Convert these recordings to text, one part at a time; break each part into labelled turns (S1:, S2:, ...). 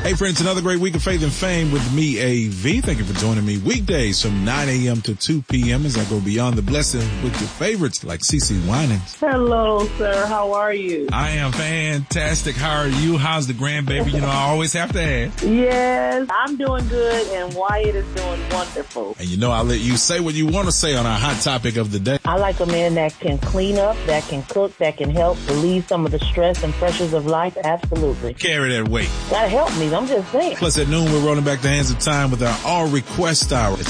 S1: Hey friends, another great week of Faith and Fame with me, AV. Thank you for joining me weekdays from 9 a.m. to 2 p.m. as I go beyond the blessing with your favorites like CeCe Winans.
S2: Hello, sir. How are you?
S1: I am fantastic. How are you? How's the grandbaby? You know, I always have to ask.
S2: Yes, I'm doing good and Wyatt is doing wonderful.
S1: And you know, I'll let you say what you want to say on our hot topic of the day.
S2: I like a man that can clean up, that can cook, that can help relieve some of the stress and pressures of life. Absolutely.
S1: Carry that weight.
S2: Gotta help me. I'm just saying.
S1: Plus at noon, we're rolling back the hands of time with our All Request Hour at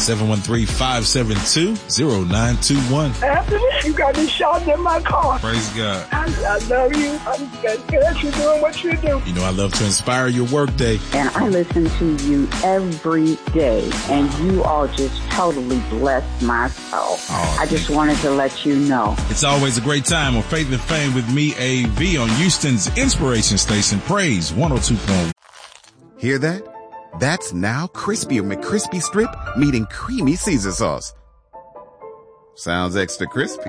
S1: 713-572-0921.
S3: After this, you got me shouting in my car.
S1: Praise God.
S3: I love you. I'm glad you're doing what you do.
S1: You know, I love to inspire your workday.
S4: And I listen to you every day, and you all just totally bless my soul.
S1: Oh,
S4: I just wanted to let you know.
S1: It's always a great time on Faith and Fame with me, AV, on Houston's inspiration station, Praise 102.1.
S5: Hear that? That's now Crispy McCrispy Strip meeting Creamy Caesar Sauce. Sounds extra crispy.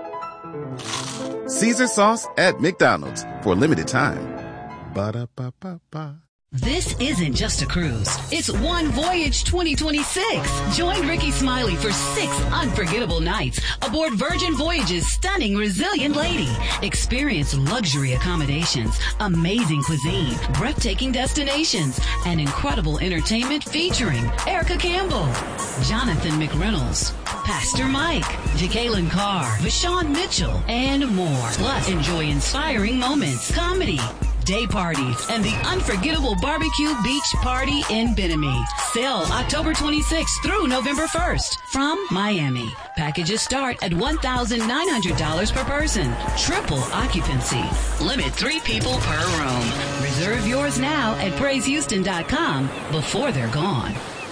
S5: Caesar Sauce at McDonald's for a limited time. Ba-da-ba-ba-ba.
S6: This isn't just a cruise. It's One Voyage 2026. Join Ricky Smiley for 6 unforgettable nights aboard Virgin Voyage's stunning Resilient Lady. Experience luxury accommodations, amazing cuisine, breathtaking destinations, and incredible entertainment featuring Erica Campbell, Jonathan McReynolds, Pastor Mike, Jacqueline Carr, Vashawn Mitchell, and more. Plus, enjoy inspiring moments, comedy, day parties, and the unforgettable barbecue beach party in Bimini. Sail October 26th through November 1st from Miami. Packages start at $1,900 per person. Triple occupancy. Limit 3 people per room. Reserve yours now at PraiseHouston.com before they're gone.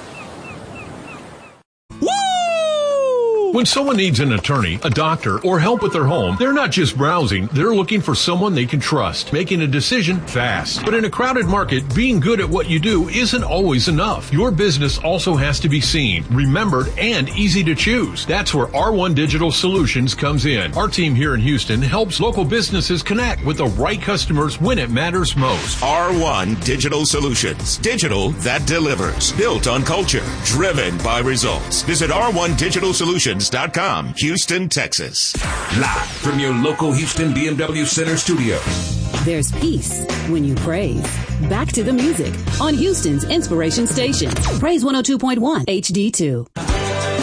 S7: When someone needs an attorney, a doctor, or help with their home, they're not just browsing, they're looking for someone they can trust, making a decision fast. But in a crowded market, being good at what you do isn't always enough. Your business also has to be seen, remembered, and easy to choose. That's where R1 Digital Solutions comes in. Our team here in Houston helps local businesses connect with the right customers when it matters most.
S8: R1 Digital Solutions. Digital that delivers. Built on culture. Driven by results. Visit R1DigitalSolutions.com, Houston, Texas. Live from your local Houston BMW Center studio.
S6: There's peace when you praise. Back to the music on Houston's inspiration station. Praise 102.1 HD2.